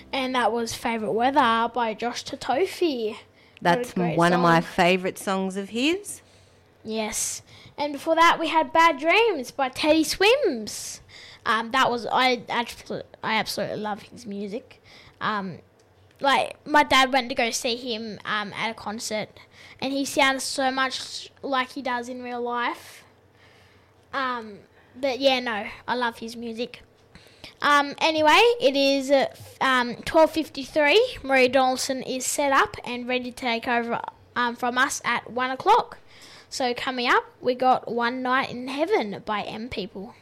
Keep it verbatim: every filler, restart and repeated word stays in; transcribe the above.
And that was Favourite Weather by Josh Totofi. That's one of my favourite songs of his. Yes. And before that, we had Bad Dreams by Teddy Swims. Um, that was, I actually, I absolutely love his music. Um, like, my dad went to go see him um, at a concert, and he sounds so much like he does in real life. Um, but yeah, no, I love his music. Um, anyway, it is uh, um, twelve fifty-three. Maria Donaldson is set up and ready to take over um, from us at one o'clock. So coming up, we got One Night in Heaven by M People.